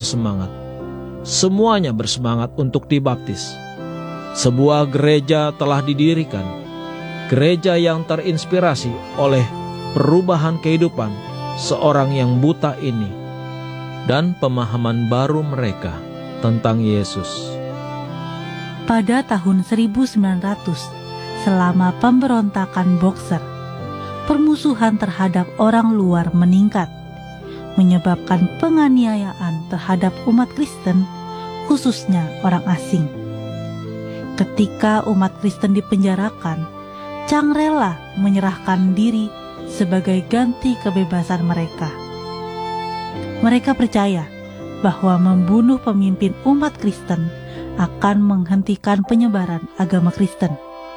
bersemangat. Semuanya bersemangat untuk dibaptis. Sebuah gereja telah didirikan, gereja yang terinspirasi oleh perubahan kehidupan seorang yang buta ini dan pemahaman baru mereka tentang Yesus. Pada tahun 1900, selama pemberontakan Boxer, permusuhan terhadap orang luar meningkat, menyebabkan penganiayaan terhadap umat Kristen, khususnya orang asing. Ketika umat Kristen dipenjarakan, Chang rela menyerahkan diri sebagai ganti kebebasan mereka. Mereka percaya bahwa membunuh pemimpin umat Kristen akan menghentikan penyebaran agama Kristen.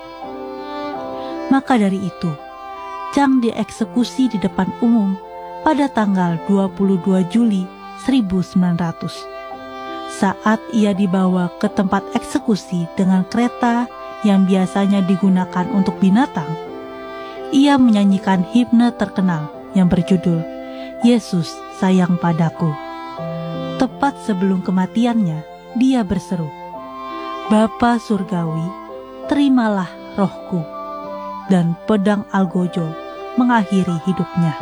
Maka dari itu, Chang dieksekusi di depan umum pada tanggal 22 Juli 1900. Saat ia dibawa ke tempat eksekusi dengan kereta yang biasanya digunakan untuk binatang, ia menyanyikan himne terkenal yang berjudul Yesus Sayang Padaku. Tepat sebelum kematiannya, dia berseru, Bapa Surgawi, terimalah rohku, dan pedang algojo mengakhiri hidupnya.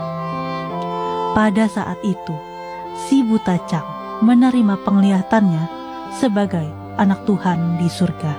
Pada saat itu, si buta Chang menerima penglihatannya sebagai anak Tuhan di surga.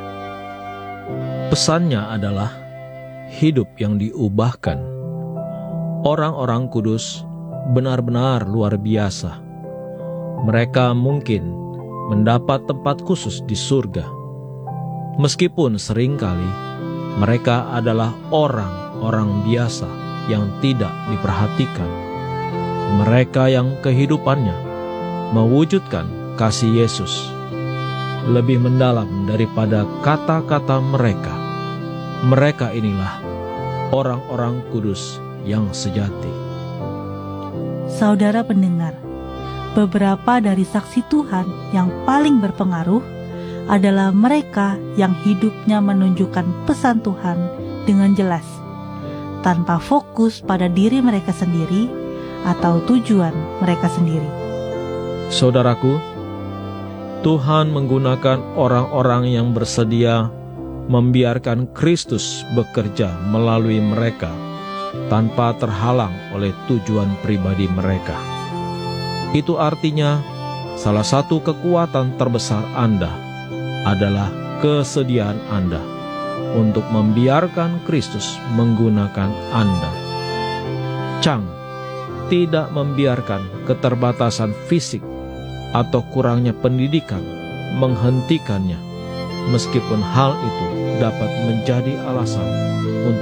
Pesannya adalah hidup yang diubahkan. Orang-orang kudus benar-benar luar biasa. Mereka mungkin mendapat tempat khusus di surga. Meskipun seringkali mereka adalah orang-orang biasa yang tidak diperhatikan. Mereka yang kehidupannya mewujudkan kasih Yesus lebih mendalam daripada kata-kata mereka. Mereka inilah orang-orang kudus yang sejati. Saudara pendengar, beberapa dari saksi Tuhan yang paling berpengaruh adalah mereka yang hidupnya menunjukkan pesan Tuhan dengan jelas, tanpa fokus pada diri mereka sendiri atau tujuan mereka sendiri. Saudaraku, Tuhan menggunakan orang-orang yang bersedia membiarkan Kristus bekerja melalui mereka tanpa terhalang oleh tujuan pribadi mereka. Itu artinya salah satu kekuatan terbesar Anda adalah kesediaan Anda untuk membiarkan Kristus menggunakan Anda. Chang tidak membiarkan keterbatasan fisik atau kurangnya pendidikan menghentikannya, meskipun hal itu dapat menjadi alasan untuk